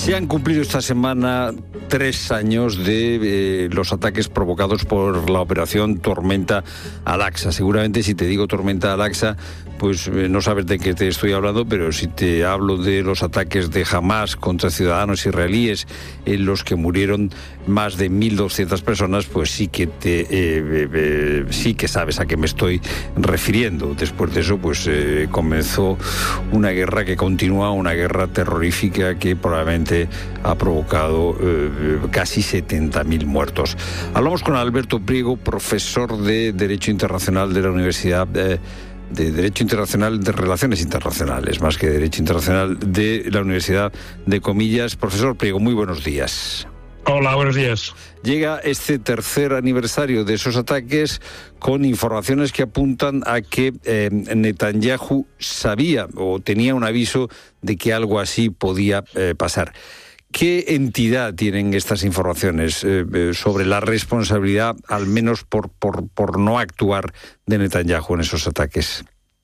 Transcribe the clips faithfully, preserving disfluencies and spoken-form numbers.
Se han cumplido esta semana tres años de eh, los ataques provocados por la operación Tormenta Al-Aqsa. Seguramente si te digo Tormenta Al-Aqsa, pues eh, no sabes de qué te estoy hablando, pero si te hablo de los ataques de Hamás contra ciudadanos israelíes, en los que murieron más de mil doscientas personas, pues sí que te eh, eh, eh, sí que sabes a qué me estoy refiriendo. Después de eso, pues eh, comenzó una guerra que continúa, una guerra terrorífica que probablemente ha provocado eh, casi setenta mil muertos. Hablamos con Alberto Priego, profesor de Derecho Internacional de la Universidad eh, de Derecho Internacional de Relaciones Internacionales, más que Derecho Internacional de la Universidad de Comillas. Profesor Priego, muy buenos días. Hola, buenos días. Llega este tercer aniversario de esos ataques con informaciones que apuntan a que eh, Netanyahu sabía o tenía un aviso de que algo así podía eh, pasar. ¿Qué entidad tienen estas informaciones eh, eh, sobre la responsabilidad, al menos por, por, por no actuar, de Netanyahu en esos ataques?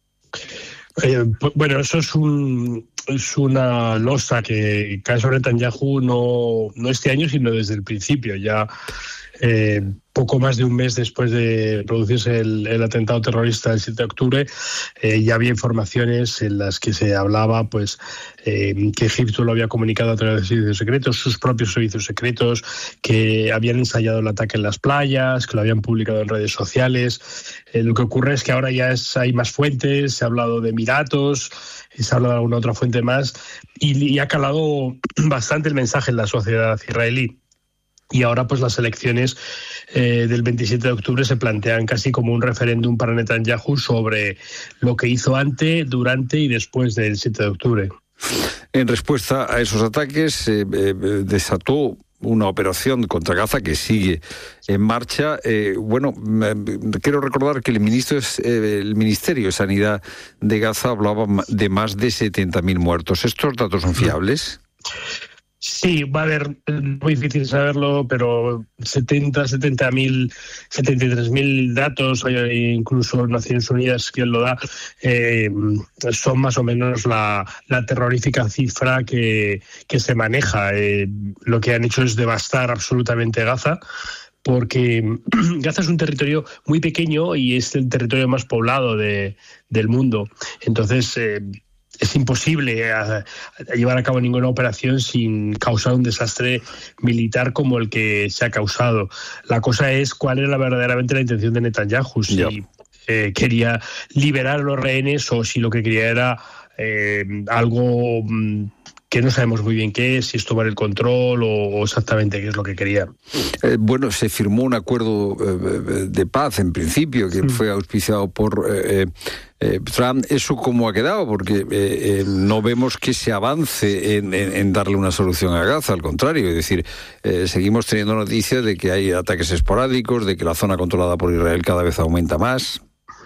Eh, bueno, eso es un es una losa que cae sobre Netanyahu no, no este año, sino desde el principio. Ya eh, poco más de un mes después de producirse el, el atentado terrorista del siete de octubre, eh, ya había informaciones en las que se hablaba pues eh, que Egipto lo había comunicado a través de servicios secretos, sus propios servicios secretos, que habían ensayado el ataque en las playas, que lo habían publicado en redes sociales. Eh, lo que ocurre es que ahora ya es, hay más fuentes, se ha hablado de Emiratos, se ha hablado de alguna otra fuente más, y, y ha calado bastante el mensaje en la sociedad israelí. Y ahora pues las elecciones eh, del veintisiete de octubre se plantean casi como un referéndum para Netanyahu sobre lo que hizo antes, durante y después del siete de octubre. En respuesta a esos ataques eh, eh, desató una operación contra Gaza que sigue en marcha. Eh, bueno, eh, quiero recordar que el, ministro, eh, el Ministerio de Sanidad de Gaza hablaba de más de setenta mil muertos. ¿Estos datos son fiables? Sí, va a haber, muy difícil saberlo, pero setenta, setenta mil, setenta y tres mil datos, incluso Naciones Unidas quien lo da, eh, son más o menos la, la terrorífica cifra que, que se maneja. Eh, lo que han hecho es devastar absolutamente Gaza, porque Gaza es un territorio muy pequeño y es el territorio más poblado de, del mundo. Entonces, eh, es imposible a, a llevar a cabo ninguna operación sin causar un desastre militar como el que se ha causado. La cosa es cuál era verdaderamente la intención de Netanyahu, si yeah. eh, quería liberar a los rehenes o si lo que quería era eh, algo mm, que no sabemos muy bien qué es, si es tomar el control o, o exactamente qué es lo que quería. Eh, bueno, se firmó un acuerdo eh, de paz en principio que sí. fue auspiciado por eh, eh, Trump. ¿Eso cómo ha quedado? Porque eh, eh, no vemos que se avance en, en, en darle una solución a Gaza, al contrario. Es decir, eh, seguimos teniendo noticias de que hay ataques esporádicos, de que la zona controlada por Israel cada vez aumenta más.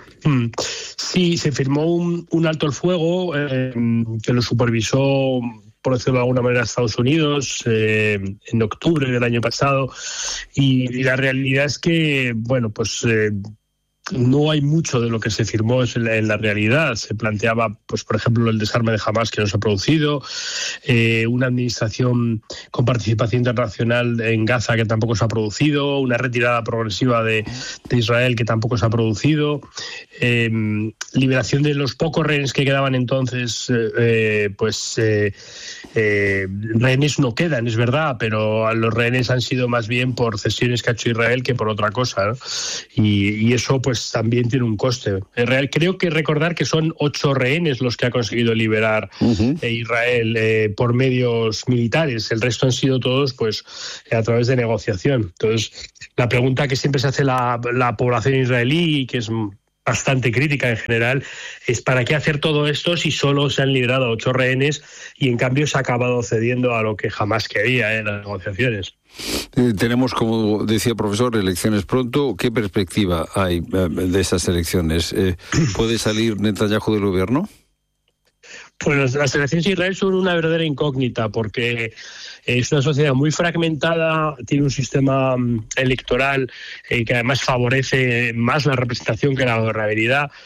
Sí, se firmó un, un alto el fuego eh, que lo supervisó, por decirlo de alguna manera, Estados Unidos eh, en octubre del año pasado, y, y la realidad es que, bueno, pues eh, no hay mucho de lo que se firmó en la, en la realidad. Se planteaba, pues por ejemplo, el desarme de Hamás, que no se ha producido, eh, una administración con participación internacional en Gaza que tampoco se ha producido, una retirada progresiva de, de Israel que tampoco se ha producido, eh, liberación de los pocos rehenes que quedaban entonces, eh, pues eh, eh, rehenes no quedan, es verdad, pero los rehenes han sido más bien por cesiones que ha hecho Israel que por otra cosa, ¿no? Y, y eso pues también tiene un coste. En real, creo que recordar que son ocho rehenes los que ha conseguido liberar uh-huh. Israel eh, por medios militares. El resto han sido todos pues a través de negociación. Entonces, la pregunta que siempre se hace la, la población israelí, que es bastante crítica en general, es ¿para qué hacer todo esto si solo se han liberado ocho rehenes y en cambio se ha acabado cediendo a lo que jamás quería en las negociaciones? Eh, tenemos, como decía el profesor, elecciones pronto. ¿Qué perspectiva hay eh, de esas elecciones? Eh, ¿Puede salir Netanyahu del gobierno? Pues las elecciones de Israel son una verdadera incógnita porque es una sociedad muy fragmentada, tiene un sistema electoral eh, que además favorece más la representación que la gobernabilidad.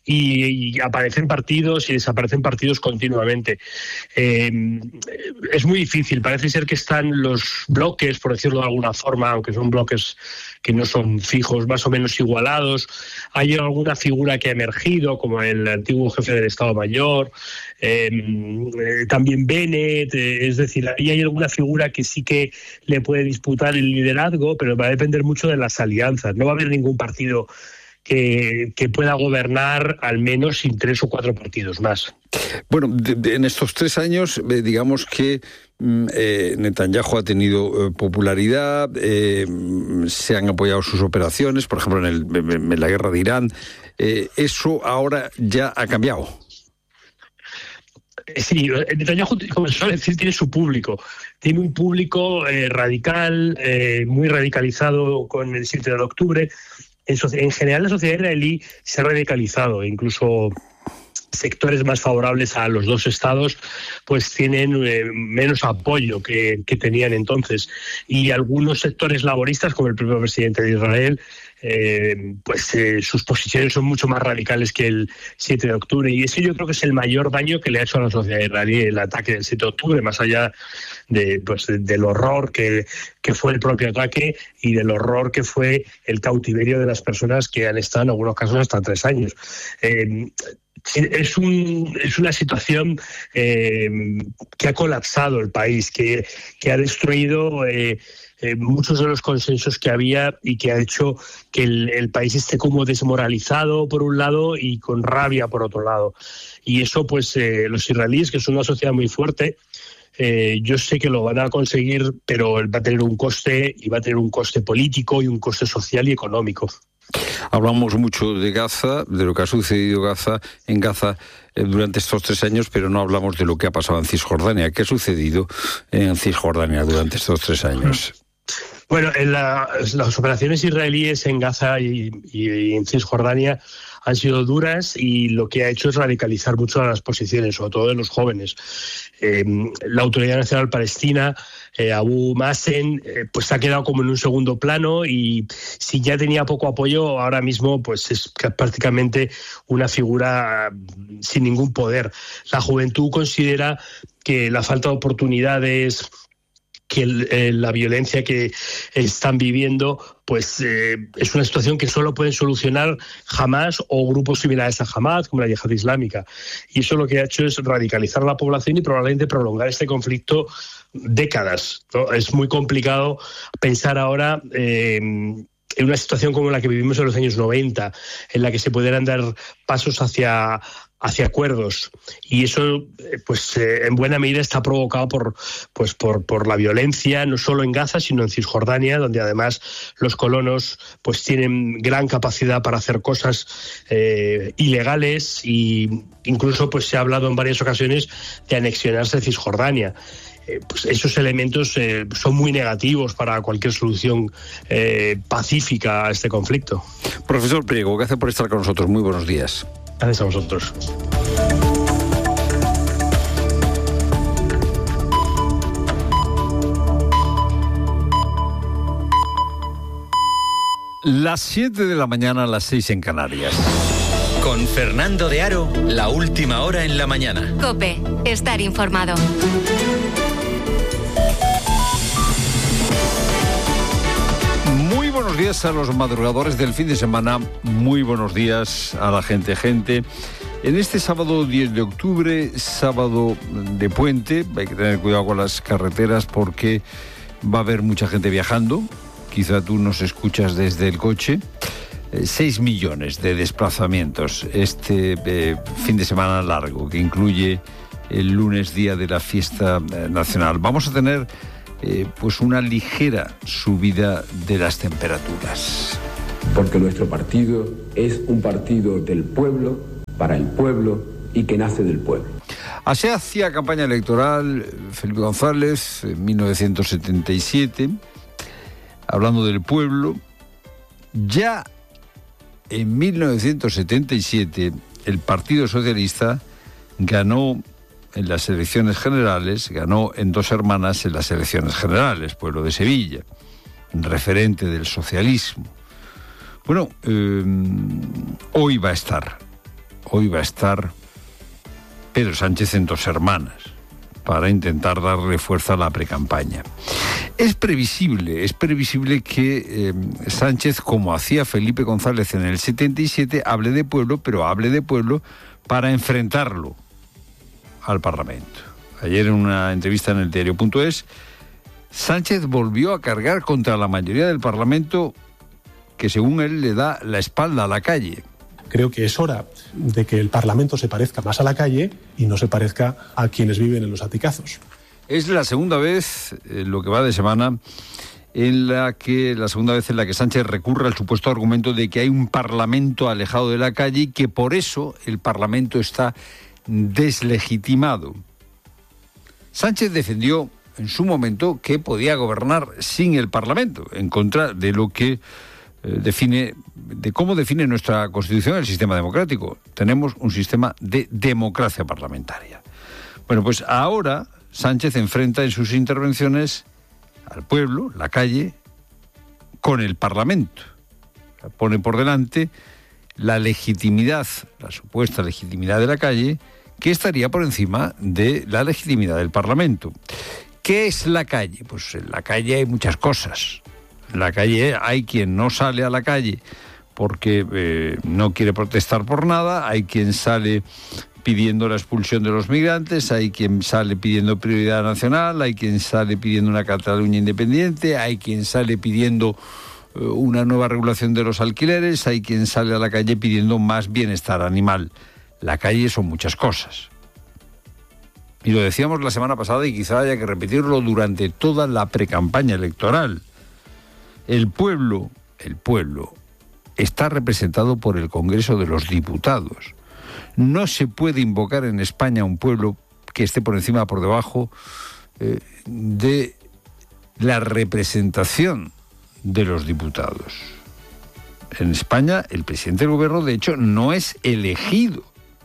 y, y aparecen partidos y desaparecen partidos continuamente. Eh, es muy difícil, parece ser que están los bloques, por decirlo de alguna forma, aunque son bloques que no son fijos, más o menos igualados. Hay alguna figura que ha emergido, como el antiguo jefe del Estado Mayor, eh, eh, también Bennett, eh, es decir, ahí hay alguna figura que sí que le puede disputar el liderazgo, pero va a depender mucho de las alianzas. No va a haber ningún partido que, que pueda gobernar al menos sin tres o cuatro partidos más. Bueno, de, de, en estos tres años, eh, digamos que eh, Netanyahu ha tenido eh, popularidad, eh, se han apoyado sus operaciones, por ejemplo, en, el, en, en la guerra de Irán. Eh, eso ahora ya ha cambiado. Sí, Netanyahu, como se suele decir, tiene su público. Tiene un público eh, radical, eh, muy radicalizado con el siete de octubre. En, en general, la sociedad israelí se ha radicalizado, incluso sectores más favorables a los dos estados pues tienen eh, menos apoyo que, que tenían entonces, y algunos sectores laboristas, como el propio presidente de Israel, eh, pues eh, sus posiciones son mucho más radicales que el siete de octubre, y ese yo creo que es el mayor daño que le ha hecho a la sociedad israelí el ataque del siete de octubre, más allá de, pues, de, del horror que, que fue el propio ataque y del horror que fue el cautiverio de las personas que han estado en algunos casos hasta tres años. Eh, Es, un, es una situación eh, que ha colapsado el país, que, que ha destruido eh, eh, muchos de los consensos que había y que ha hecho que el, el país esté como desmoralizado por un lado y con rabia por otro lado. Y eso, pues, eh, los israelíes, que son una sociedad muy fuerte, eh, yo sé que lo van a conseguir, pero va a tener un coste, y va a tener un coste político y un coste social y económico. Hablamos mucho de Gaza, de lo que ha sucedido Gaza, en Gaza eh, durante estos tres años, pero no hablamos de lo que ha pasado en Cisjordania. ¿Qué ha sucedido en Cisjordania durante estos tres años? Bueno, en la, las operaciones israelíes en Gaza y, y, y en Cisjordania han sido duras, y lo que ha hecho es radicalizar mucho las posiciones, sobre todo de los jóvenes. Eh, la Autoridad Nacional Palestina, eh, Abu Mazen, eh, pues ha quedado como en un segundo plano, y si ya tenía poco apoyo, ahora mismo pues es prácticamente una figura sin ningún poder. La juventud considera que la falta de oportunidades, que el, eh, la violencia que están viviendo, pues eh, es una situación que solo pueden solucionar Hamás o grupos similares a Hamás, como la Yihad Islámica. Y eso lo que ha hecho es radicalizar la población y probablemente prolongar este conflicto décadas, ¿no? Es muy complicado pensar ahora eh, en una situación como la que vivimos en los años noventa, en la que se pudieran dar pasos hacia... hacia acuerdos, y eso pues eh, en buena medida está provocado por pues por por la violencia, no solo en Gaza sino en Cisjordania, donde además los colonos pues tienen gran capacidad para hacer cosas eh, ilegales, y incluso pues se ha hablado en varias ocasiones de anexionarse Cisjordania. Eh, pues esos elementos eh, son muy negativos para cualquier solución eh, pacífica a este conflicto. Profesor Priego, gracias por estar con nosotros. Muy buenos días. Gracias a vosotros. Las siete de la mañana, las seis en Canarias. Con Fernando de Aro, la última hora en la mañana. COPE, estar informado. Muy buenos días a los madrugadores del fin de semana, muy buenos días a la gente, gente. En este sábado diez de octubre, sábado de puente, hay que tener cuidado con las carreteras porque va a haber mucha gente viajando. Quizá tú nos escuchas desde el coche. Seis millones de desplazamientos este eh, fin de semana largo, que incluye el lunes, día de la fiesta nacional. Vamos a tener eh, pues una ligera subida de las temperaturas. Porque nuestro partido es un partido del pueblo, para el pueblo y que nace del pueblo. Así hacía campaña electoral Felipe González en mil novecientos setenta y siete, hablando del pueblo. Ya en mil novecientos setenta y siete el Partido Socialista ganó en las elecciones generales, ganó en Dos Hermanas en las elecciones generales, pueblo de Sevilla, referente del socialismo. Bueno, eh, hoy va a estar, hoy va a estar Pedro Sánchez en Dos Hermanas para intentar darle fuerza a la precampaña. Es previsible, es previsible que eh, Sánchez, como hacía Felipe González en el setenta y siete, hable de pueblo, pero hable de pueblo para enfrentarlo al Parlamento. Ayer en una entrevista en el diario punto es, Sánchez volvió a cargar contra la mayoría del Parlamento que, según él, le da la espalda a la calle. Creo que es hora de que el Parlamento se parezca más a la calle y no se parezca a quienes viven en los aticazos. Es la segunda vez, eh, lo que va de semana, en la que la segunda vez en la que Sánchez recurre al supuesto argumento de que hay un Parlamento alejado de la calle y que por eso el Parlamento está deslegitimado. Sánchez defendió en su momento que podía gobernar sin el Parlamento, en contra de lo que eh, define, de cómo define nuestra Constitución el sistema democrático. Tenemos un sistema de democracia parlamentaria. Bueno, pues ahora Sánchez enfrenta en sus intervenciones al pueblo, la calle, con el Parlamento. Pone por delante la legitimidad, la supuesta legitimidad de la calle, que estaría por encima de la legitimidad del Parlamento. ¿Qué es la calle? Pues en la calle hay muchas cosas. En la calle hay quien no sale a la calle porque eh, no quiere protestar por nada, hay quien sale pidiendo la expulsión de los migrantes, hay quien sale pidiendo prioridad nacional, hay quien sale pidiendo una Cataluña independiente, hay quien sale pidiendo eh, una nueva regulación de los alquileres, hay quien sale a la calle pidiendo más bienestar animal. La calle son muchas cosas. Y lo decíamos la semana pasada y quizá haya que repetirlo durante toda la precampaña electoral. El pueblo, el pueblo, está representado por el Congreso de los Diputados. No se puede invocar en España un pueblo que esté por encima o por debajo eh, de la representación de los diputados. En España, el presidente del gobierno, de hecho, no es elegido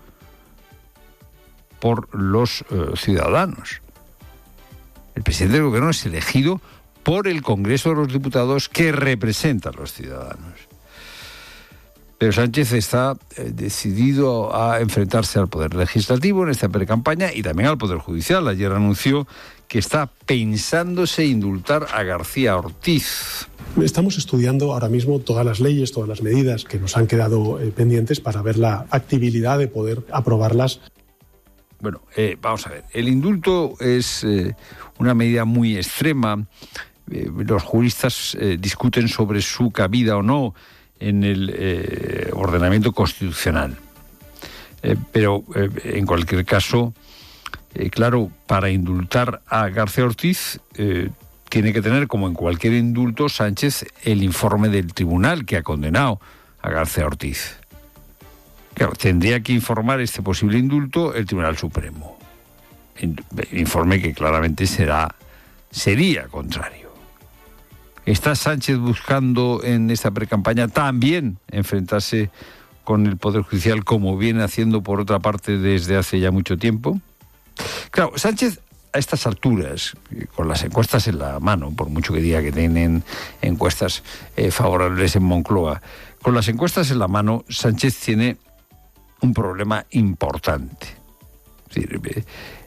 por los eh, ciudadanos. El presidente del gobierno es elegido por el Congreso de los Diputados, que representa a los ciudadanos. Pero Sánchez está eh, decidido a enfrentarse al Poder Legislativo en esta precampaña y también al Poder Judicial. Ayer anunció que está pensándose indultar a García Ortiz. Estamos estudiando ahora mismo todas las leyes, todas las medidas que nos han quedado eh, pendientes para ver la factibilidad de poder aprobarlas. Bueno, eh, vamos a ver. El indulto es eh, una medida muy extrema. Eh, los juristas eh, discuten sobre su cabida o no en el eh, ordenamiento constitucional. Eh, pero, eh, en cualquier caso, eh, claro, para indultar a García Ortiz eh, tiene que tener, como en cualquier indulto, Sánchez, el informe del tribunal que ha condenado a García Ortiz. Claro, tendría que informar este posible indulto el Tribunal Supremo. Informe que claramente será, sería contrario. ¿Está Sánchez buscando en esta precampaña también enfrentarse con el Poder Judicial, como viene haciendo por otra parte desde hace ya mucho tiempo? Claro, Sánchez a estas alturas, con las encuestas en la mano, por mucho que diga que tienen encuestas eh, favorables en Moncloa, con las encuestas en la mano, Sánchez tiene un problema importante. Es decir,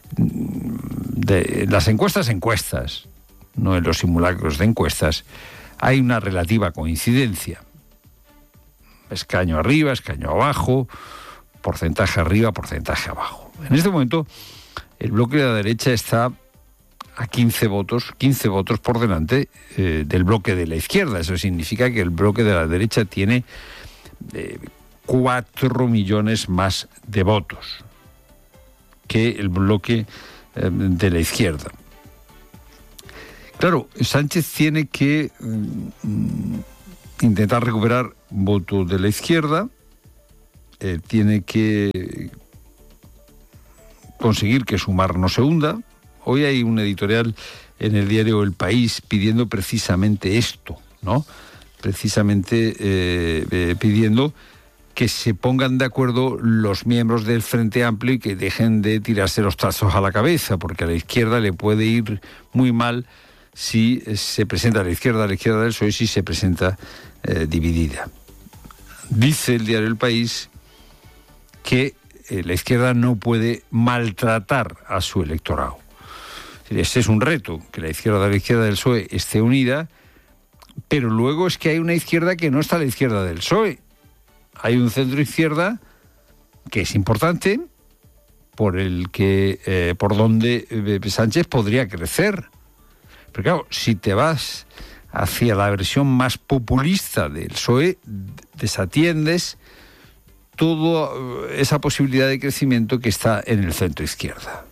de las encuestas encuestas, no en los simulacros de encuestas, hay una relativa coincidencia. Escaño arriba, escaño abajo, porcentaje arriba, porcentaje abajo. En este momento, el bloque de la derecha está a quince votos, quince votos por delante eh, del bloque de la izquierda. Eso significa que el bloque de la derecha tiene eh, cuatro millones más de votos que el bloque eh, de la izquierda. Claro, Sánchez tiene que mm, intentar recuperar votos de la izquierda, eh, tiene que conseguir que Sumar no se hunda. Hoy hay un editorial en el diario El País pidiendo precisamente esto, ¿no? Precisamente eh, eh, pidiendo que se pongan de acuerdo los miembros del Frente Amplio y que dejen de tirarse los trazos a la cabeza, porque a la izquierda le puede ir muy mal si se presenta a la izquierda, a la izquierda del P S O E, si se presenta eh, dividida. Dice el diario El País que eh, la izquierda no puede maltratar a su electorado. Ese es un reto, que la izquierda, la izquierda del P S O E esté unida, pero luego es que hay una izquierda que no está a la izquierda del P S O E. Hay un centro izquierda que es importante, por el que eh, por donde eh, Sánchez podría crecer. Pero claro, si te vas hacia la versión más populista del P S O E, desatiendes toda esa posibilidad de crecimiento que está en el centro izquierda.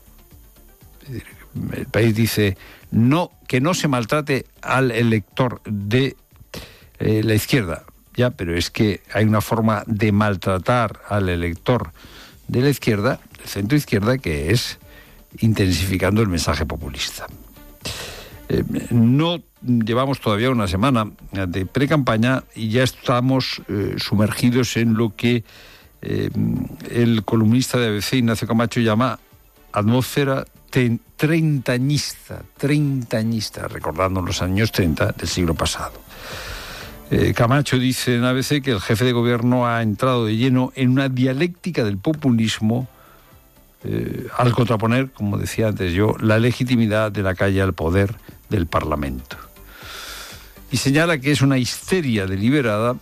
El país dice no, que no se maltrate al elector de eh, la izquierda. Ya, pero es que hay una forma de maltratar al elector de la izquierda, del centro izquierda, que es intensificando el mensaje populista. Eh, no llevamos todavía una semana de pre-campaña y ya estamos eh, sumergidos en lo que eh, el columnista de A B C, Ignacio Camacho, llama atmósfera treintañista, treintañista, recordando los años treinta del siglo pasado. Eh, Camacho dice en A B C que el jefe de gobierno ha entrado de lleno en una dialéctica del populismo eh, al contraponer, como decía antes yo, la legitimidad de la calle al poder del Parlamento. Y señala que es una histeria deliberada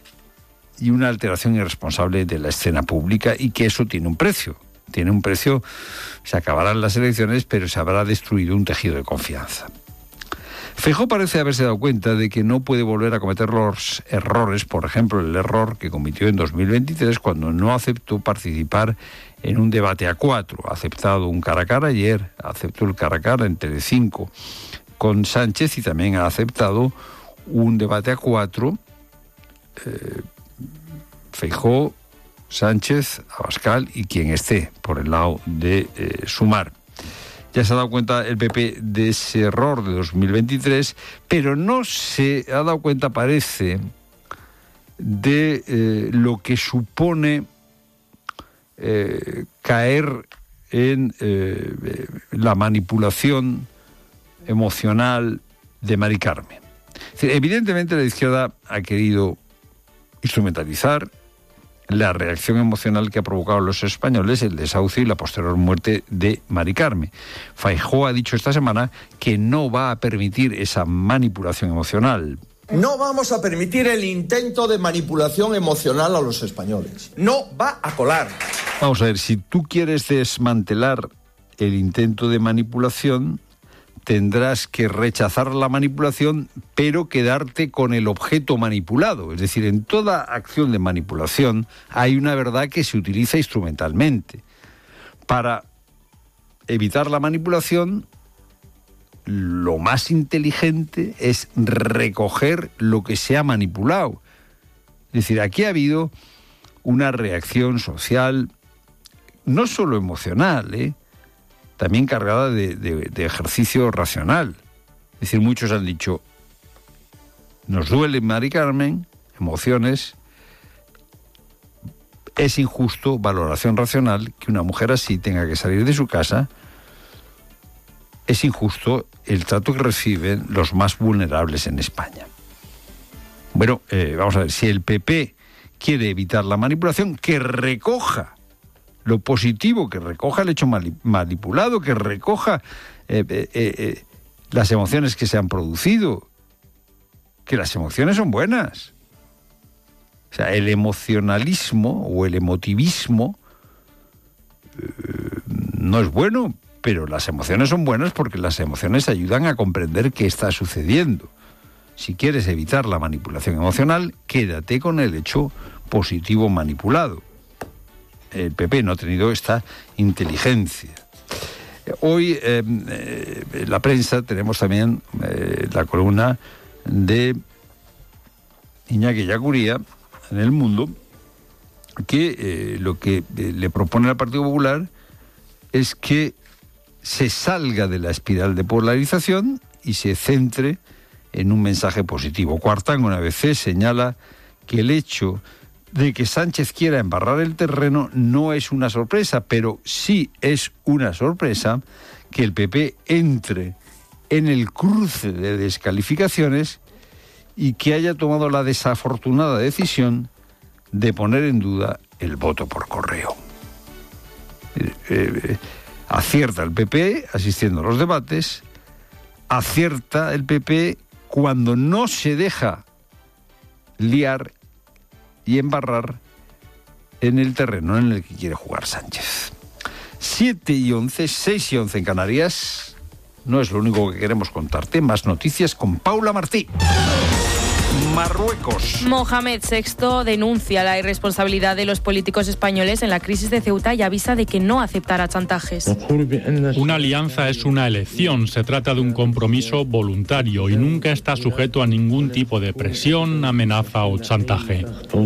y una alteración irresponsable de la escena pública y que eso tiene un precio. Tiene un precio, se acabarán las elecciones, pero se habrá destruido un tejido de confianza. Feijóo parece haberse dado cuenta de que no puede volver a cometer los errores, por ejemplo, el error que cometió en dos mil veintitrés cuando no aceptó participar en un debate a cuatro. Ha aceptado un cara a cara ayer, aceptó el cara a cara en Telecinco con Sánchez y también ha aceptado un debate a cuatro. Eh, Feijóo, Sánchez, Abascal y quien esté por el lado de eh, Sumar. Ya se ha dado cuenta el P P de ese error de dos mil veintitrés, pero no se ha dado cuenta, parece, de eh, lo que supone eh, caer en eh, la manipulación emocional de Mari Carmen. Es decir, evidentemente la izquierda ha querido instrumentalizar la reacción emocional que ha provocado a los españoles el desahucio y la posterior muerte de Mari Carmen. Feijóo ha dicho esta semana que no va a permitir esa manipulación emocional. No vamos a permitir el intento de manipulación emocional a los españoles. No va a colar. Vamos a ver, si tú quieres desmantelar el intento de manipulación, tendrás que rechazar la manipulación, pero quedarte con el objeto manipulado. Es decir, en toda acción de manipulación hay una verdad que se utiliza instrumentalmente. Para evitar la manipulación, lo más inteligente es recoger lo que se ha manipulado. Es decir, aquí ha habido una reacción social, no solo emocional, ¿eh? también cargada de, de, de ejercicio racional. Es decir, muchos han dicho, nos duele Mari Carmen, emociones, es injusto, valoración racional, que una mujer así tenga que salir de su casa, es injusto el trato que reciben los más vulnerables en España. Bueno, eh, vamos a ver, si el P P quiere evitar la manipulación, que recoja lo positivo, que recoja el hecho manipulado, que recoja eh, eh, eh, las emociones que se han producido, que las emociones son buenas. O sea, el emocionalismo o el emotivismo eh, no es bueno, pero las emociones son buenas porque las emociones ayudan a comprender qué está sucediendo. Si quieres evitar la manipulación emocional, quédate con el hecho positivo manipulado. El P P no ha tenido esta inteligencia. Hoy eh, eh, en la prensa tenemos también eh, la columna de Iñaki Ellacuría en El Mundo, que eh, lo que eh, le propone al Partido Popular es que se salga de la espiral de polarización y se centre en un mensaje positivo. Cuartango en A B C señala que el hecho de que Sánchez quiera embarrar el terreno no es una sorpresa, pero sí es una sorpresa que el P P entre en el cruce de descalificaciones y que haya tomado la desafortunada decisión de poner en duda el voto por correo. Eh, eh, acierta el P P asistiendo a los debates, acierta el P P cuando no se deja liar y embarrar en el terreno en el que quiere jugar Sánchez. siete y once, seis y once en Canarias. No es lo único que queremos contarte. Más noticias con Paula Martí. Marruecos. Mohamed sexto denuncia la irresponsabilidad de los políticos españoles en la crisis de Ceuta y avisa de que no aceptará chantajes. Una alianza es una elección, se trata de un compromiso voluntario y nunca está sujeto a ningún tipo de presión, amenaza o chantaje.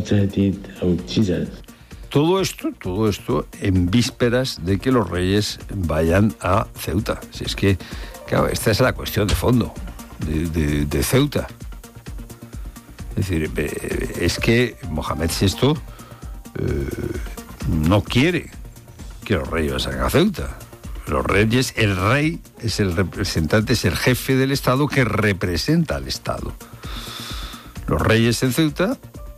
Todo esto, todo esto en vísperas de que los reyes vayan a Ceuta. Si es que, claro, esta es la cuestión de fondo de, de, de Ceuta. Es decir, es que Mohamed sexto eh, no quiere que los reyes vayan a Ceuta. Los reyes, el rey es el representante, es el jefe del Estado que representa al Estado. Los reyes en Ceuta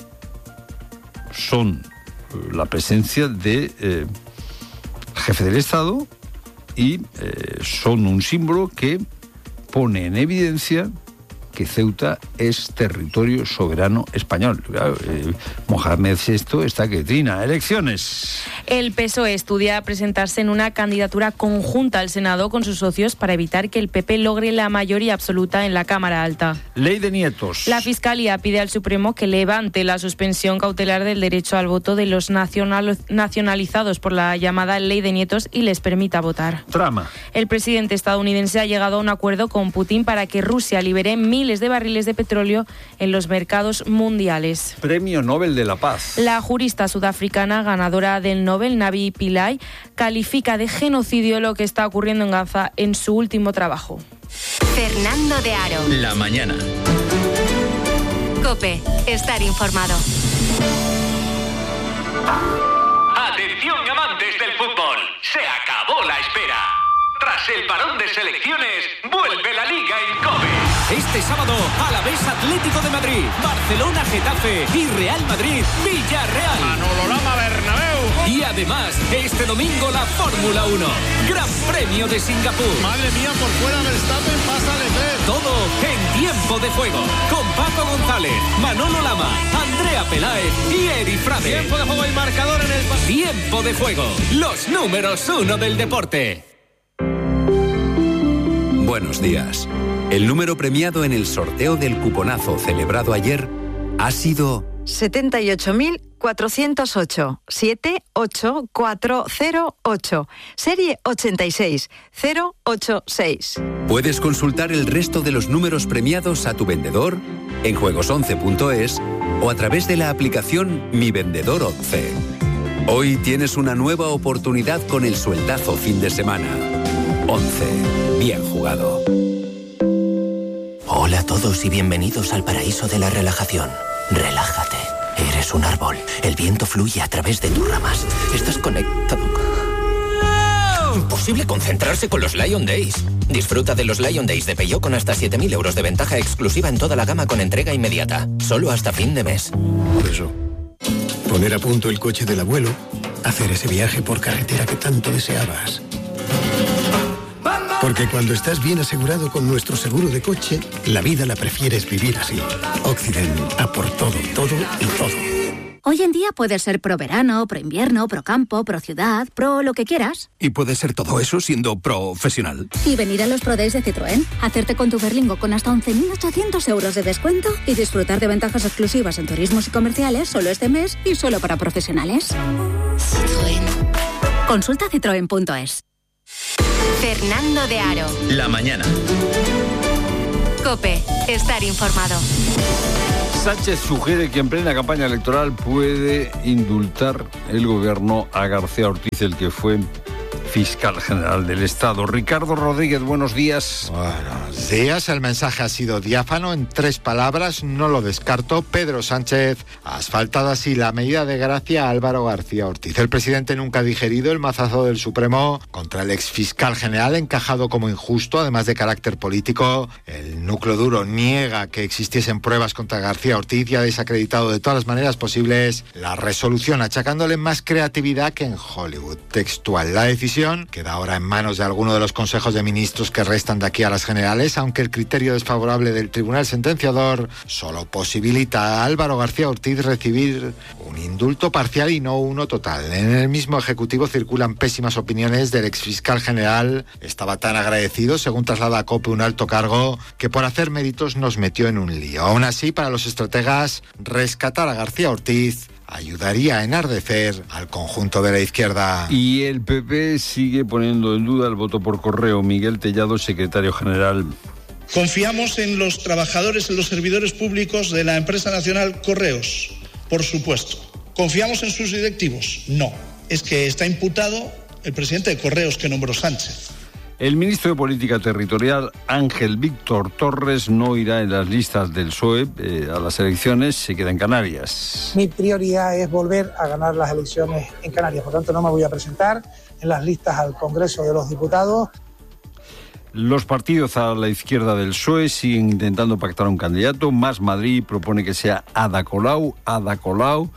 son la presencia del de, eh, jefe del Estado y eh, son un símbolo que pone en evidencia que Ceuta es territorio soberano español. Claro, eh, Mohamed sexto está que trina. Elecciones. El P S O E estudia presentarse en una candidatura conjunta al Senado con sus socios para evitar que el P P logre la mayoría absoluta en la Cámara Alta. Ley de nietos. La Fiscalía pide al Supremo que levante la suspensión cautelar del derecho al voto de los nacional, nacionalizados por la llamada Ley de nietos y les permita votar. Trama. El presidente estadounidense ha llegado a un acuerdo con Putin para que Rusia libere mil de barriles de petróleo en los mercados mundiales. Premio Nobel de la Paz. La jurista sudafricana ganadora del Nobel, Navi Pillay, califica de genocidio lo que está ocurriendo en Gaza en su último trabajo. Fernando de Aro. La mañana. COPE. Estar informado. Atención, amantes del fútbol. Se acabó la espera. Tras el parón de selecciones, vuelve la Liga en COPE. Este sábado, Alavés Atlético de Madrid, Barcelona Getafe y Real Madrid Villarreal. Manolo Lama Bernabéu. Y además, este domingo la Fórmula uno. Gran Premio de Singapur. Madre mía, por fuera Verstappen, pasa Leclerc. Todo en Tiempo de Juego. Con Paco González, Manolo Lama, Andrea Peláez y Eri Frade. Tiempo de juego y marcador en el... Tiempo de Juego. Los números uno del deporte. Buenos días. El número premiado en el sorteo del cuponazo celebrado ayer ha sido setenta y ocho mil cuatrocientos ocho, siete ocho cuatro cero ocho, serie ochenta y seis cero ocho seis. Puedes consultar el resto de los números premiados a tu vendedor en juegos once punto es o a través de la aplicación Mi Vendedor once. Hoy tienes una nueva oportunidad con el sueldazo fin de semana. once. Bien jugado. Hola a todos y bienvenidos al paraíso de la relajación. Relájate. Eres un árbol. El viento fluye a través de tus ramas. Estás conectado. Imposible concentrarse con los Lion Days. Disfruta de los Lion Days de Peugeot con hasta siete mil euros de ventaja exclusiva en toda la gama con entrega inmediata. Solo hasta fin de mes. Por eso, poner a punto el coche del abuelo, hacer ese viaje por carretera que tanto deseabas. Porque cuando estás bien asegurado con nuestro seguro de coche, la vida la prefieres vivir así. Occident, a por todo, todo y todo. Hoy en día puedes ser pro verano, pro invierno, pro campo, pro ciudad, pro lo que quieras. Y puedes ser todo eso siendo profesional. Y venir a los Pro Days de Citroën, hacerte con tu Berlingo con hasta once mil ochocientos euros de descuento y disfrutar de ventajas exclusivas en turismos y comerciales solo este mes y solo para profesionales. Citroën. Consulta citroen punto es. Fernando de Aro. La mañana. COPE. Estar informado. Sánchez sugiere que en plena campaña electoral puede indultar el gobierno a García Ortiz, el que fue fiscal general del Estado. Ricardo Rodríguez, buenos días. Buenos días. El mensaje ha sido diáfano en tres palabras, no lo descarto. Pedro Sánchez ha asfaltado así la medida de gracia a Álvaro García Ortiz. El presidente nunca ha digerido el mazazo del Supremo contra el exfiscal general, encajado como injusto, además de carácter político. El núcleo duro niega que existiesen pruebas contra García Ortiz y ha desacreditado de todas las maneras posibles la resolución, achacándole más creatividad que en Hollywood. Textual. La decisión queda ahora en manos de alguno de los consejos de ministros que restan de aquí a las generales, aunque el criterio desfavorable del tribunal sentenciador solo posibilita a Álvaro García Ortiz recibir un indulto parcial y no uno total. En el mismo ejecutivo circulan pésimas opiniones del exfiscal general. Estaba tan agradecido, según traslada a COPE un alto cargo, que por hacer méritos nos metió en un lío. Aún así, para los estrategas, rescatar a García Ortiz ayudaría a enardecer al conjunto de la izquierda. Y el P P sigue poniendo en duda el voto por correo. Miguel Tellado, secretario general. Confiamos en los trabajadores, en los servidores públicos de la empresa nacional Correos, por supuesto. ¿Confiamos en sus directivos? No. Es que está imputado el presidente de Correos que nombró Sánchez. El ministro de Política Territorial, Ángel Víctor Torres, no irá en las listas del P S O E eh, a las elecciones, se queda en Canarias. Mi prioridad es volver a ganar las elecciones en Canarias, por tanto no me voy a presentar en las listas al Congreso de los Diputados. Los partidos a la izquierda del P S O E siguen intentando pactar un candidato. Más Madrid propone que sea Ada Colau. Ada Colau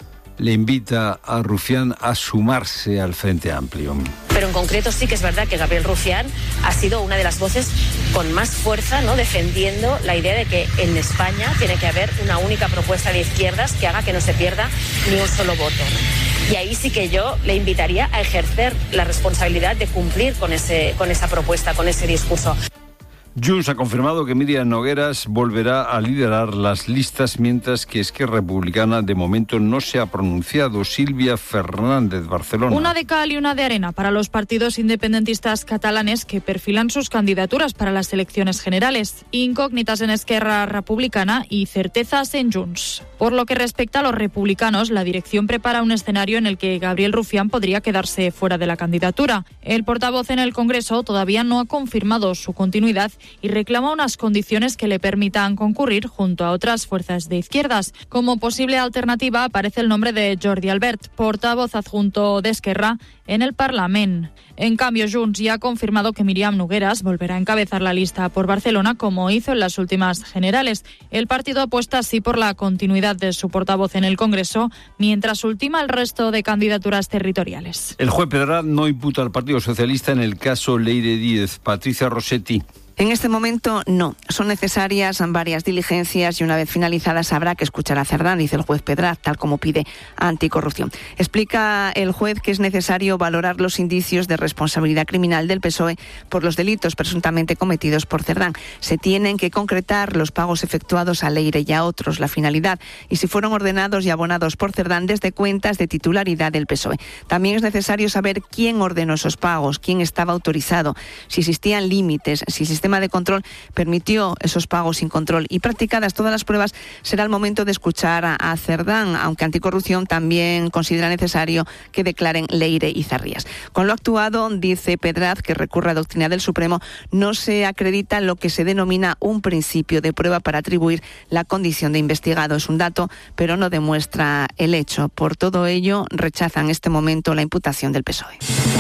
le invita a Rufián a sumarse al Frente Amplio. Pero en concreto sí que es verdad que Gabriel Rufián ha sido una de las voces con más fuerza, ¿no?, defendiendo la idea de que en España tiene que haber una única propuesta de izquierdas que haga que no se pierda ni un solo voto, ¿no? Y ahí sí que yo le invitaría a ejercer la responsabilidad de cumplir con ese, con esa propuesta, con ese discurso. Junts ha confirmado que Míriam Nogueras volverá a liderar las listas, mientras que Esquerra Republicana de momento no se ha pronunciado. Silvia Fernández, Barcelona. Una de cal y una de arena para los partidos independentistas catalanes que perfilan sus candidaturas para las elecciones generales. Incógnitas en Esquerra Republicana y certezas en Junts. Por lo que respecta a los republicanos, la dirección prepara un escenario en el que Gabriel Rufián podría quedarse fuera de la candidatura. El portavoz en el Congreso todavía no ha confirmado su continuidad y reclama unas condiciones que le permitan concurrir junto a otras fuerzas de izquierdas. Como posible alternativa aparece el nombre de Jordi Albert, portavoz adjunto de Esquerra en el Parlament. En cambio, Junts ya ha confirmado que Míriam Nogueras volverá a encabezar la lista por Barcelona, como hizo en las últimas generales. El partido apuesta así por la continuidad de su portavoz en el Congreso, mientras ultima el resto de candidaturas territoriales. El juez Pedraz no imputa al Partido Socialista en el caso Leire Díez. Patricia Rossetti. En este momento no. Son necesarias varias diligencias y una vez finalizadas habrá que escuchar a Cerdán, dice el juez Pedraz, tal como pide Anticorrupción. Explica el juez que es necesario valorar los indicios de responsabilidad criminal del P S O E por los delitos presuntamente cometidos por Cerdán. Se tienen que concretar los pagos efectuados a Leire y a otros, la finalidad, y si fueron ordenados y abonados por Cerdán desde cuentas de titularidad del P S O E. También es necesario saber quién ordenó esos pagos, quién estaba autorizado, si existían límites, si el sistema de control permitió esos pagos sin control, y practicadas todas las pruebas será el momento de escuchar a, a Cerdán, aunque Anticorrupción también considera necesario que declaren Leire y Zarrías. Con lo actuado, dice Pedraz, que recurre a doctrina del Supremo, no se acredita lo que se denomina un principio de prueba para atribuir la condición de investigado. Es un dato, pero no demuestra el hecho. Por todo ello, rechazan en este momento la imputación del P S O E.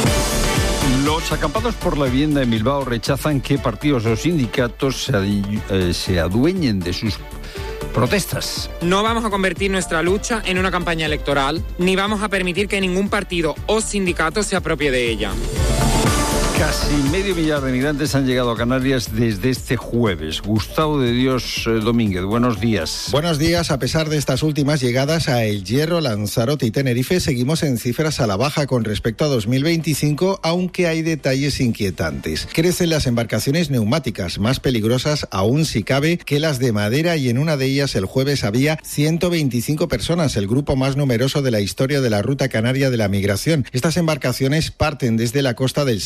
Los acampados por la vivienda en Bilbao rechazan que partidos o sindicatos se, adu- eh, se adueñen de sus protestas. No vamos a convertir nuestra lucha en una campaña electoral, ni vamos a permitir que ningún partido o sindicato se apropie de ella. Casi medio millar de migrantes han llegado a Canarias desde este jueves. Gustavo de Dios eh, Domínguez, buenos días. Buenos días. A pesar de estas últimas llegadas a El Hierro, Lanzarote y Tenerife, seguimos en cifras a la baja con respecto a dos mil veinticinco, aunque hay detalles inquietantes. Crecen las embarcaciones neumáticas, más peligrosas aún si cabe que las de madera, y en una de ellas el jueves había ciento veinticinco personas, el grupo más numeroso de la historia de la ruta canaria de la migración. Estas embarcaciones parten desde la costa del Sáhara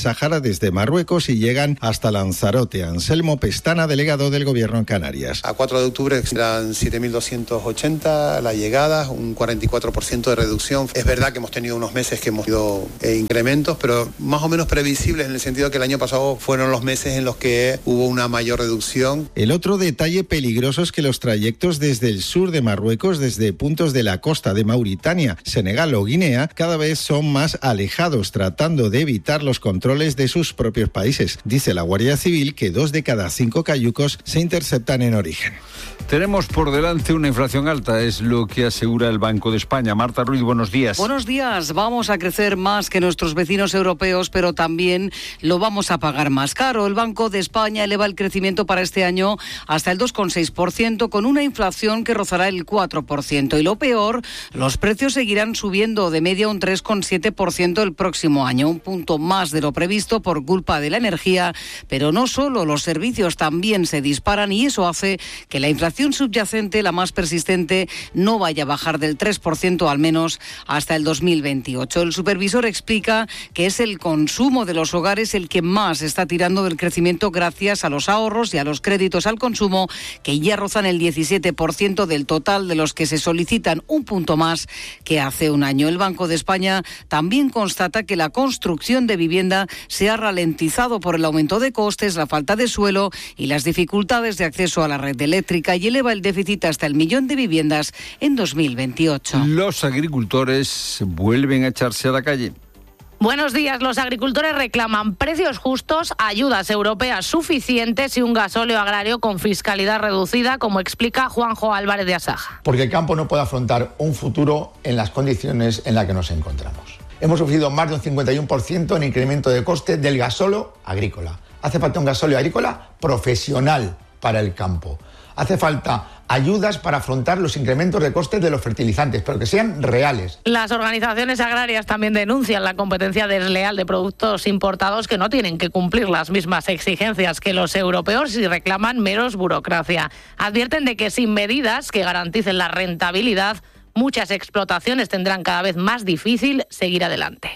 desde Marruecos y llegan hasta Lanzarote. Anselmo Pestana, delegado del Gobierno en Canarias. A cuatro de octubre eran siete mil doscientos ochenta la llegada, un cuarenta y cuatro por ciento de reducción. Es verdad que hemos tenido unos meses que hemos tenido eh, incrementos, pero más o menos previsibles en el sentido que el año pasado fueron los meses en los que hubo una mayor reducción. El otro detalle peligroso es que los trayectos desde el sur de Marruecos, desde puntos de la costa de Mauritania, Senegal o Guinea, cada vez son más alejados, tratando de evitar los controles de sus propios países. Dice la Guardia Civil que dos de cada cinco cayucos se interceptan en origen. Tenemos por delante una inflación alta, es lo que asegura el Banco de España. Marta Ruiz, buenos días. Buenos días. Vamos a crecer más que nuestros vecinos europeos, pero también lo vamos a pagar más caro. El Banco de España eleva el crecimiento para este año hasta el dos coma seis por ciento, con una inflación que rozará el cuatro por ciento. Y lo peor, los precios seguirán subiendo de media un tres coma siete por ciento el próximo año, un punto más de lo previsto por culpa de la energía. Pero no solo, los servicios también se disparan y eso hace que la inflación subyacente, la más persistente, no vaya a bajar del tres por ciento al menos hasta el dos mil veintiocho. El supervisor explica que es el consumo de los hogares el que más está tirando del crecimiento gracias a los ahorros y a los créditos al consumo, que ya rozan el diecisiete por ciento del total de los que se solicitan, un punto más que hace un año. El Banco de España también constata que la construcción de vivienda se ha ralentizado por el aumento de costes, la falta de suelo y las dificultades de acceso a la red eléctrica, y eleva el déficit hasta el millón de viviendas en dos mil veintiocho. Los agricultores vuelven a echarse a la calle. Buenos días. Los agricultores reclaman precios justos, ayudas europeas suficientes y un gasóleo agrario con fiscalidad reducida, como explica Juanjo Álvarez de Asaja. Porque el campo no puede afrontar un futuro en las condiciones en las que nos encontramos. Hemos sufrido más de un cincuenta y uno por ciento en incremento de coste del gasóleo agrícola. Hace falta un gasóleo agrícola profesional para el campo. Hace falta ayudas para afrontar los incrementos de costes de los fertilizantes, pero que sean reales. Las organizaciones agrarias también denuncian la competencia desleal de productos importados que no tienen que cumplir las mismas exigencias que los europeos y reclaman menos burocracia. Advierten de que sin medidas que garanticen la rentabilidad, muchas explotaciones tendrán cada vez más difícil seguir adelante.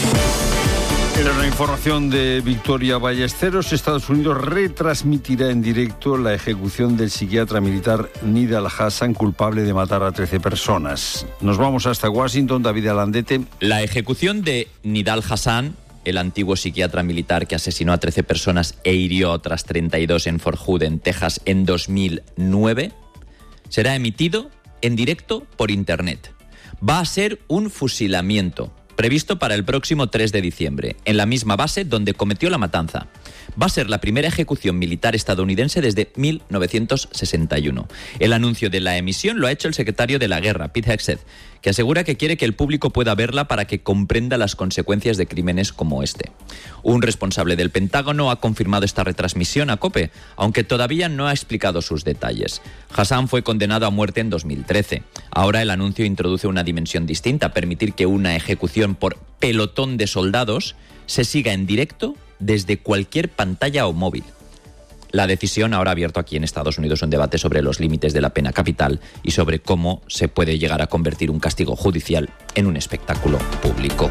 Era una información de Victoria Ballesteros. Estados Unidos retransmitirá en directo la ejecución del psiquiatra militar Nidal Hasan, culpable de matar a trece personas. Nos vamos hasta Washington, David Alandete. La ejecución de Nidal Hasan, el antiguo psiquiatra militar que asesinó a trece personas e hirió a otras treinta y dos en Fort Hood, en Texas, en dos mil nueve, será emitido en directo por Internet. Va a ser un fusilamiento previsto para el próximo tres de diciembre, en la misma base donde cometió la matanza. Va a ser la primera ejecución militar estadounidense desde mil novecientos sesenta y uno. El anuncio de la emisión lo ha hecho el secretario de la Guerra, Pete Hegseth, que asegura que quiere que el público pueda verla para que comprenda las consecuencias de crímenes como este. Un responsable del Pentágono ha confirmado esta retransmisión a COPE, aunque todavía no ha explicado sus detalles. Hasan fue condenado a muerte en dos mil trece. Ahora el anuncio introduce una dimensión distinta, permitir que una ejecución por pelotón de soldados se siga en directo desde cualquier pantalla o móvil. La decisión ahora ha abierto aquí en Estados Unidos un debate sobre los límites de la pena capital y sobre cómo se puede llegar a convertir un castigo judicial en un espectáculo público.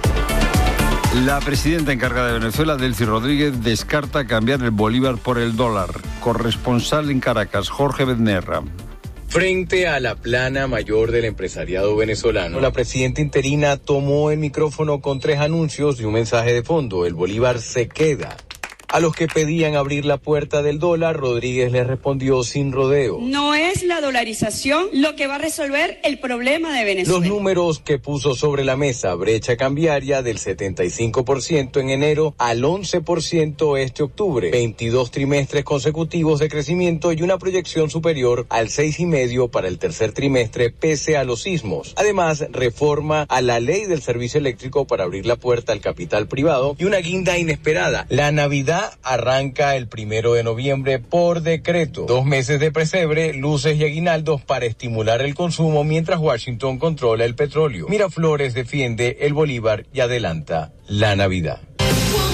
La presidenta encargada de Venezuela, Delcy Rodríguez, descarta cambiar el bolívar por el dólar. Corresponsal en Caracas, Jorge Bednerra. Frente a la plana mayor del empresariado venezolano, la presidenta interina tomó el micrófono con tres anuncios y un mensaje de fondo: el bolívar se queda. A los que pedían abrir la puerta del dólar, Rodríguez les respondió sin rodeo. No es la dolarización lo que va a resolver el problema de Venezuela. Los números que puso sobre la mesa: brecha cambiaria del setenta y cinco por ciento en enero al once por ciento este octubre, veintidós trimestres consecutivos de crecimiento y una proyección superior al seis y medio para el tercer trimestre pese a los sismos. Además, reforma a la ley del servicio eléctrico para abrir la puerta al capital privado y una guinda inesperada: la Navidad arranca el primero de noviembre por decreto. Dos meses de pesebre, luces y aguinaldos para estimular el consumo mientras Washington controla el petróleo. Miraflores defiende el bolívar y adelanta la Navidad.